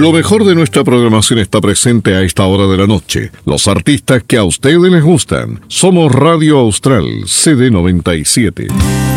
Lo mejor de nuestra programación está presente a esta hora de la noche. Los artistas que a ustedes les gustan. Somos Radio Austral, CD 97.